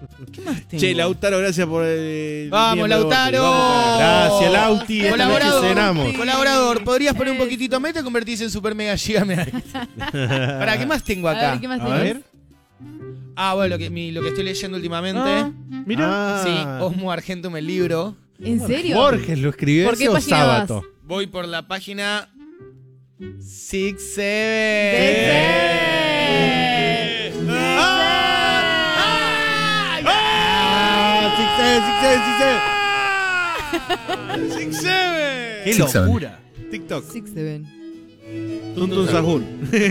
¿Qué más tengo? Che, Lautaro, gracias por el. ¡Vamos, Lautaro! Gracias, Lauti. Esta noche cenamos. Colaborador, ¿podrías poner un poquitito más y te convertís en super mega giga mega? ¿Para qué más tengo acá? A ver, ¿qué más A tenés? ver. Bueno, lo que estoy leyendo últimamente. Mira. Sí, Osmo Argentum, el libro. ¿En serio? Borges lo escribió ¿Por qué ese o página Sábato. Voy por la página 67. Six Seven. ¡Qué Six Seven. locura! TikTok. 6-7. Tuntun Sahur.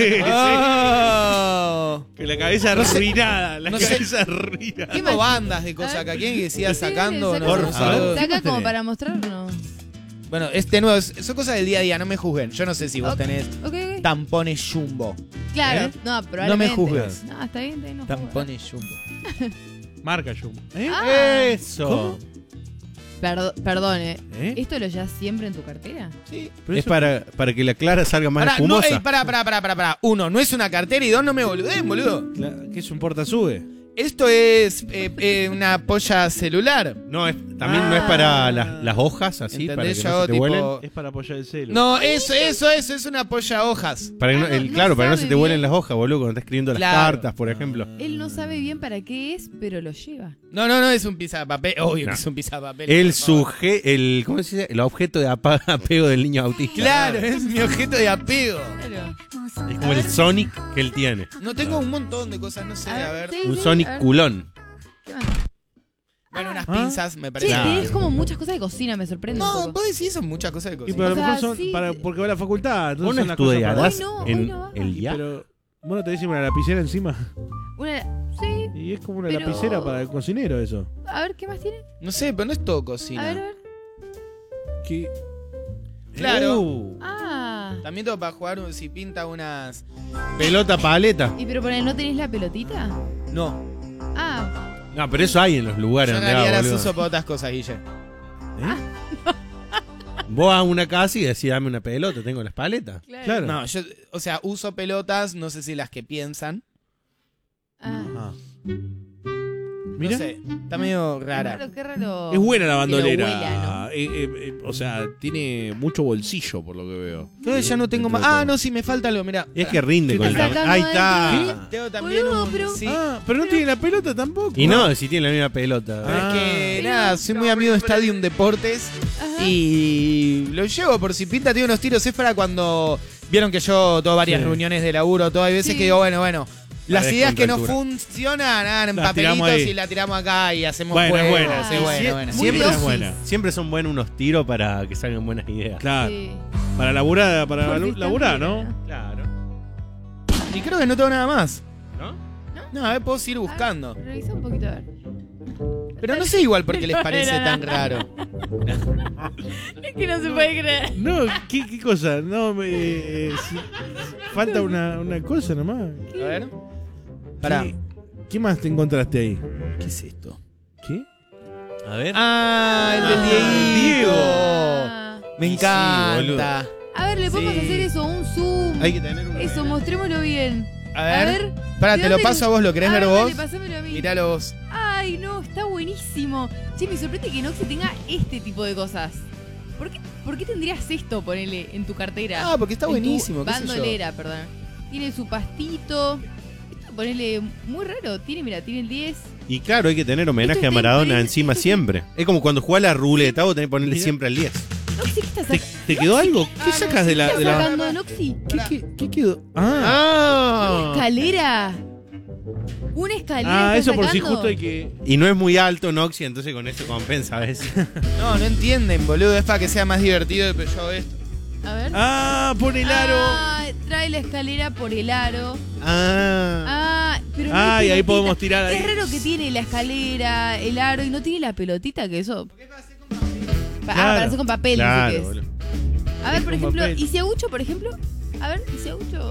Oh. Que la cabeza No sé- arruinada. La no sé- cabeza arruinada. Tengo bandas de cosas acá. ¿Quieren que siga Sí, sacando? saca- No, Por no favor. sé. Saca más como tenés? para mostrarnos. Bueno, son cosas del día a día, no me juzguen. Yo no sé si vos Ok, tenés ok. tampones jumbo. Claro, ¿Eh? no, probablemente. juzgues. No, está bien, no juzgues. Tampones jumbo. Marca Jum. Ah. Eso. Perdone, ¿Eh? ¿esto lo llevas siempre en tu cartera? Sí. Es para que la clara salga más Pará, no, espumosa. pará. Uno, no es una cartera y dos, no me boludeen, boludo. ¿Qué es un portasube? Esto es una polla celular. No, también no es para las hojas, así, para que ¿Entendés? no Yo, se te tipo- vuelen. Es para apoyar el celu. No, eso es una polla hojas. Para que no, Ah, no claro, para que no se sabe te vuelen bien. las hojas, boludo, cuando estás escribiendo las Claro. cartas, por ejemplo. Él no sabe bien para qué es, pero lo lleva. No, es un pizzapapel. Obvio No. que es un pizzapapel. El por favor. ¿cómo se dice? El objeto de apego del niño autista. Claro, es mi objeto de apego. Claro. Es como el Sonic que él tiene. No tengo un montón de cosas, no sé, a ver. sí, Un sí, Sonic a ver. culón. ¿Qué más? Bueno, unas Ah. pinzas, me Sí, parece. Claro. tenés como muchas cosas de cocina, me sorprende un No, poco. vos decís, son muchas cosas de Y cocina. pero a lo O sea, mejor son sí. porque va a la facultad. ¿Vos Entonces no son las cosas para... estudiarás Hoy no, hoy en no. el día? Pero vos no tenés una lapicera encima. Una, sí. Y es como una Pero- lapicera para el cocinero eso. A ver, ¿qué más tiene? No sé, pero no es todo A cocina. ver. ¿Qué? Claro. Ah. También tengo para jugar si pinta unas. Pelota paleta. ¿Y pero ¿no tenés la pelotita? No. Ah. No, pero eso hay en los lugares Yo en donde realidad va, las boludo. uso para otras cosas, Guille. Vos vas a una casa y decís, dame una pelota, tengo las paletas. Claro. No, yo, o sea, uso pelotas, no sé si las que piensan. Ah. Ah. Mira. Mira. No sé, está medio Qué rara. raro, qué raro. Es buena la Que lo bandolera. huela, O sea, tiene mucho bolsillo por lo que veo. Entonces ya no tengo más. Ah, no, sí, me falta algo, mirá. Es que rinde ¿Qué con te el sacando Ahí de está. Tengo también Boludo, un. pero- Sí. Ah, pero no tiene la pelota tampoco. Y no, si tiene la misma pelota. Pero es que, Pero- nada, soy muy amigo de Stadium Deportes Ajá. y lo llevo por si pinta, tiene unos tiros. Es para cuando vieron que yo tengo varias Sí. reuniones de laburo, todo. Hay veces Sí. que digo, bueno. Las Para ideas que no descontractura. funcionan, en Las tiramos papelitos ahí. y la tiramos acá y hacemos Bueno, juegos. buena, Sí, sí. bueno. Muy Siempre de es office. buena. Siempre son buenos unos tiros para que salgan buenas ideas. Claro. Sí. Para laburar, Porque está laburar, bien, ¿no? Claro. Y creo que no tengo nada más. ¿No? No, a ver, puedo seguir buscando. Revisa un poquito, a ver. Pero no sé igual por qué les No parece era tan nada. raro. Es que no se puede creer. No, ¿qué cosa? No, falta una cosa nomás. A ver. Pará. ¿Qué más te encontraste ahí? ¿Qué es esto? ¿Qué? A ver. Ah, el del Dieguito. Ah. Me Sí, encanta. A ver, le podemos Sí. hacer eso, un zoom. Hay que tener una. Eso, mostrémoslo bien. A ver. A Pará, ¿de te lo dónde- paso a vos, ¿lo querés ver ver, vos? dale, pasámelo a mí. Míralo vos. Ay, no, está buenísimo. Che, me sorprende que Noxy tenga este tipo de cosas. ¿Por qué tendrías esto, ponele, en tu cartera? Ah, porque está En tu buenísimo, qué sé yo. bandolera, perdón. Tiene su pastito. Esto, ponele, muy raro. Tiene el 10. Y claro, hay que tener homenaje Esto a está Maradona increíble. encima siempre. Es como cuando jugás la ruleta, vos tenés que ponerle Mira. siempre al 10. Noxy, ¿qué estás ¿Te, sacando? te quedó algo? ¿Qué Ah, sacas de ¿Qué la, estás de la... sacando, Noxy? ¿Qué quedó? Ah. Ah. Escalera. Una escalera. Ah, estás eso por si sacando. justo hay que... Y no es muy alto Noxy, entonces con eso compensa a veces. No entienden, boludo. Es para que sea más divertido, pero yo hago esto. A ver. Ah, por el aro. Ah, trae la escalera por el aro. Ah. Pero no Ah, hay y ahí pelotita. podemos tirar ahí. Es raro que tiene la escalera, el aro y no tiene la pelotita, que eso. Para hacer con papel, Claro, dice que es. boludo. A ver, por con ejemplo, papel. ¿y si Agucho, por ejemplo? A ver, ¿y si Agucho?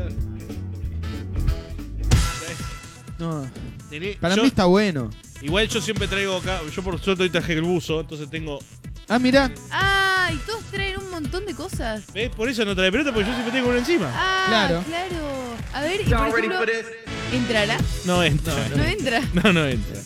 No. Tenés- Para yo- mí está bueno. Igual yo siempre traigo acá, yo por suerte hoy traje el buzo, entonces tengo... Ah, mirá. Ah, y todos traen un montón de cosas. ¿Ves? Por eso no trae pelota, porque yo siempre tengo uno encima. Ah, Claro. claro. A ver, y por ejemplo, ¿entrará? No entra. No entra. No entra.